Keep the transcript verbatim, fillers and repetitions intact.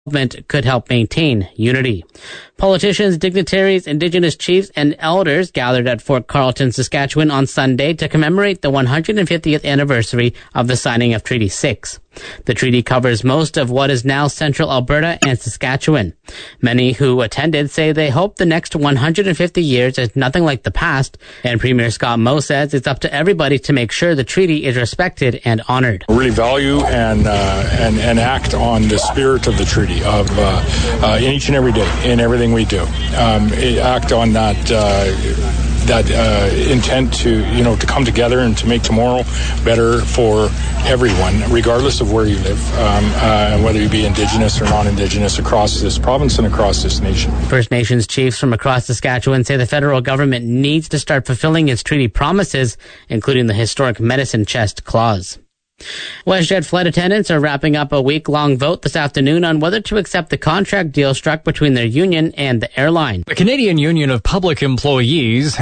could help maintain unity. Politicians, dignitaries, Indigenous chiefs, and elders gathered at Fort Carlton, Saskatchewan on Sunday to commemorate the one hundred fiftieth anniversary of the signing of Treaty six. The treaty covers most of what is now central Alberta and Saskatchewan. Many who attended say they hope the next one hundred fifty years is nothing like the past, and Premier Scott Moe says it's up to everybody to make sure the treaty is respected and honored. We really value and, uh, and, and act on the spirit of the treaty of uh, uh, in each and every day, in everything we do. Um, act on that uh, that uh, intent to, you know, to come together and to make tomorrow better for everyone, regardless of where you live, um, uh, whether you be Indigenous or non-Indigenous across this province and across this nation. First Nations chiefs from across Saskatchewan say the federal government needs to start fulfilling its treaty promises, including the historic medicine chest clause. WestJet flight attendants are wrapping up a week-long vote this afternoon on whether to accept the contract deal struck between their union and the airline. The Canadian Union of Public Employees